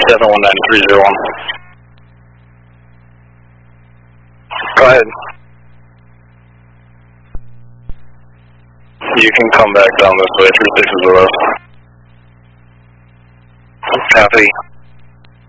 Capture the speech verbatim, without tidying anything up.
Cessna one nine three zero one. Go ahead. You can come back down this way, three six is the rest. Copy.